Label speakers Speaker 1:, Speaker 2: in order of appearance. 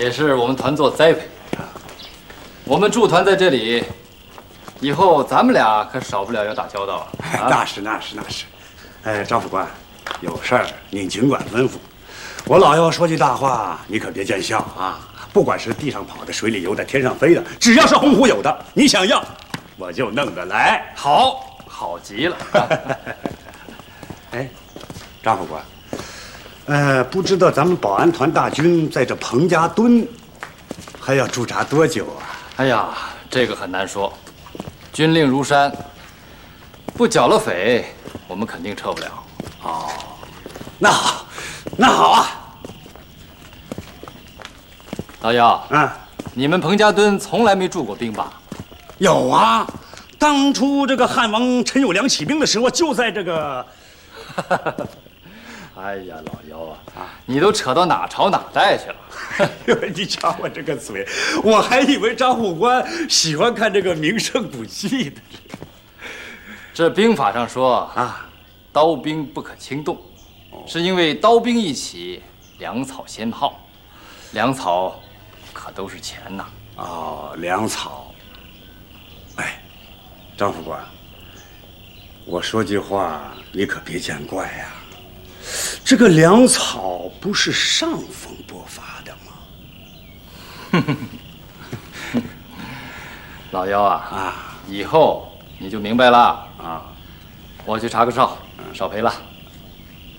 Speaker 1: 也是我们团座栽培。我们驻团在这里，以后咱们俩可少不了要打交道了。
Speaker 2: 那是。哎，张副官，有事儿您尽管吩咐。我老要说句大话，你可别见笑啊！不管是地上跑的、水里游的、天上飞的，只要是洪湖有的，你想要，我就弄得来。
Speaker 1: 好极了。
Speaker 2: 哎，张副官，不知道咱们保安团大军在这彭家墩还要驻扎多久啊？
Speaker 1: 哎呀，这个很难说。军令如山，不剿了匪，我们肯定撤不了。
Speaker 2: 哦，那好啊。
Speaker 1: 老姚，你们彭家墩从来没驻过兵吧？
Speaker 2: 有啊，当初这个汉王陈友良起兵的时候，就在这个。
Speaker 1: 哎呀，老姚啊，你都扯到哪朝哪代去了？
Speaker 2: 你瞧我这个嘴，我还以为张副官喜欢看这个名胜古迹呢。
Speaker 1: 这兵法上说啊，刀兵不可轻动，是因为刀兵一起，粮草先耗，粮草可都是钱呐。
Speaker 2: 哦，粮草。哎，张副官，我说句话，你可别见怪呀。这个粮草不是上峰拨发的吗？
Speaker 1: 老姚啊，以后你就明白了啊。我去查个哨，少赔了。